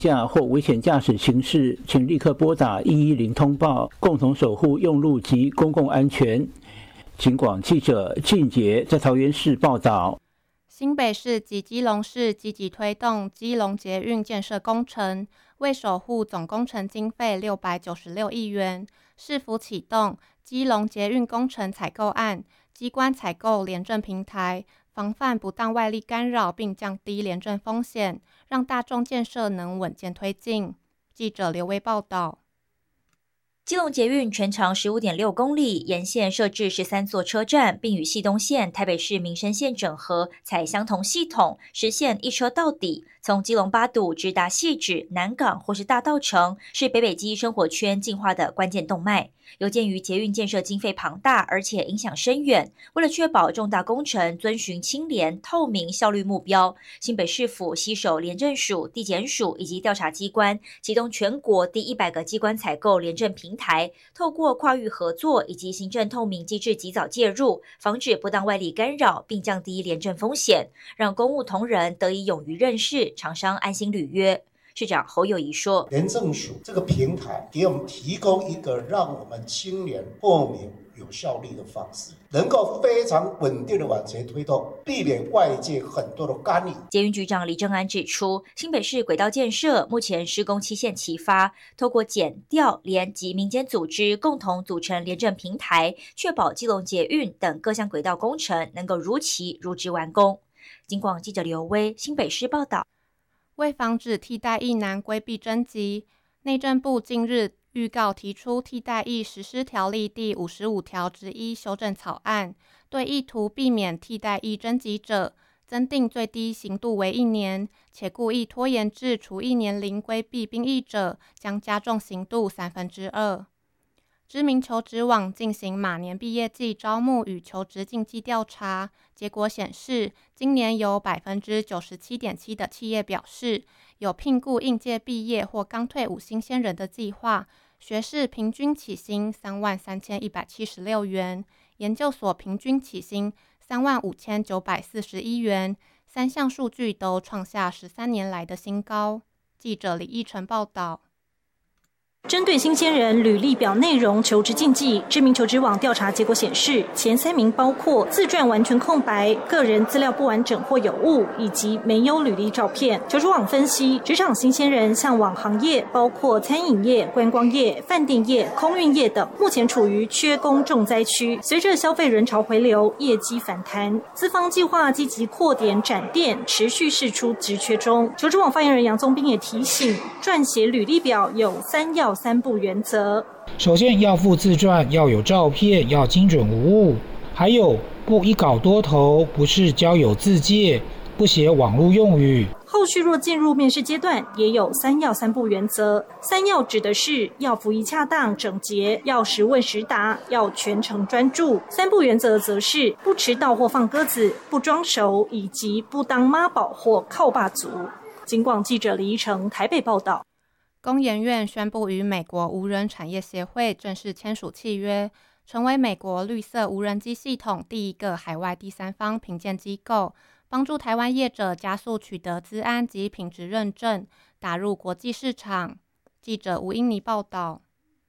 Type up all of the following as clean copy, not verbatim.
驾或危险驾驶情事，请立刻拨打110通报，共同守护用路及公共安全。警广记者靳杰在桃园市报道。 新北市及基隆市积极推动基隆捷运建设工程，为守护总工程经费696亿元，市府启动基隆捷运工程采购案，机关采购联证平台，防范不当外力干扰，并降低联证风险，让大众建设能稳健推进。记者刘威报道。 基隆捷运全长15.6公里，沿线设置13座车站，并与系东线、台北市民生线整合，采相同系统，实现一车到底。从基隆八堵直达汐止、南港或是大稻埕，是北基生活圈进化的关键动脉。有鉴于捷运建设经费庞大，而且影响深远，为了确保重大工程遵循清廉、透明、效率目标，新北市府携手廉政署、地检署以及调查机关，启动全国第100个机关采购廉政平台，透过跨域合作以及行政透明机制及早介入，防止不当外力干扰，并降低廉政风险，让公务同仁得以勇于任事，厂商安心履约。市长侯友宜说， 廉政署这个平台给我们提供一个让我们清廉、透明、有效率的方式，能够非常稳定的往前推动，避免外界很多的干预。 捷运局长李正安指出，新北市轨道建设目前施工期限齐发，透过检调联及民间组织共同组成廉政平台，确保基隆捷运等各项轨道工程能够如期如职完工。警广记者刘威新北市报道。 为防止替代役难规避征集，内政部近日预告提出替代役实施条例第55条之一修正草案，对意图避免替代役征集者，增订最低刑度为1年，且故意拖延至除役年龄规避兵役者，将加重刑度2/3。知名求职网进行马年毕业季招募与求职竞技调查，结果显示，今年有 97.7% 的企业表示有聘雇应届毕业或刚退伍新鲜人的计划，学士平均起薪33176元，研究所平均起薪35941元，3项数据都创下13年来的新高。记者李义成报道。 针对新鲜人履历表内容求职禁忌，知名求职网调查结果显示，前3名包括自传完全空白、个人资料不完整或有误，以及没有履历照片。求职网分析，职场新鲜人向往行业包括餐饮业、观光业、饭店业、空运业等，目前处于缺工重灾区。随着消费人潮回流，业绩反弹，资方计划积极扩点展店，持续释出职缺中。求职网发言人杨宗斌也提醒，撰写履历表有3要3不原则。 首先要附自传，要有照片，要精准无误，还有不一稿多投，不是交友自介，不写网络用语。 后续若进入面试阶段，也有3要3不原则。3要指的是要服仪恰当整洁，要实问实答，要全程专注。3不原则则是不迟到或放鸽子，不装熟，以及不当妈宝或靠爸族。警广记者李依成台北报道。 工研院宣布与美国无人产业协会正式签署契约，成为美国绿色无人机系统第一个海外第三方评鉴机构，帮助台湾业者加速取得资安及品质认证，打入国际市场。记者吴英妮报道。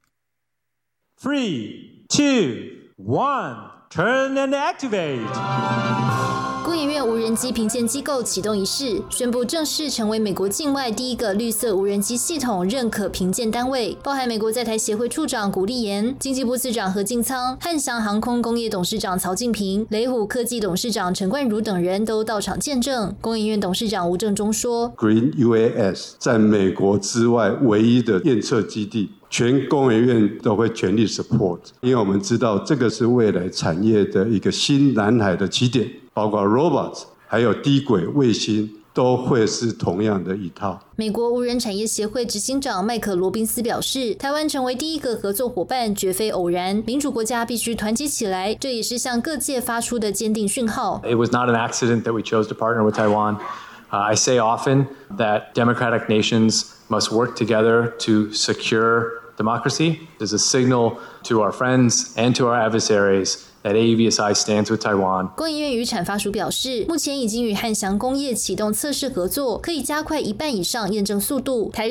3, 2, 1, turn and activate。 工研院无人机评鉴机构启动仪式，宣布正式成为美国境外第一个绿色无人机系统认可评鉴单位，包含美国在台协会处长古立言、经济部次长何敬仓、汉翔航空工业董事长曹敬平、雷虎科技董事长陈冠如等人都到场见证。工研院董事长吴正中说 ：“Green UAS 在美国之外唯一的验测基地。”全工研院都会全力 support， 因为我们知道这个是未来产业的一个新蓝海的起点，包括 robots 还有低轨卫星都会是同样的一套。 美国无人产业协会执行长麦克罗宾斯表示，台湾成为第一个合作伙伴绝非偶然，民主国家必须团结起来，这也是向各界发出的坚定讯号。 It was not an accident that we chose to partner with Taiwan. I say often that democratic nations must work together to secure democracy. There's a signal to our friends and to our adversaries that AUVSI stands with Taiwan. 工研院与产发署表示，目前已经与汉翔工业启动测试合作，可以加快1半以上验证速度。台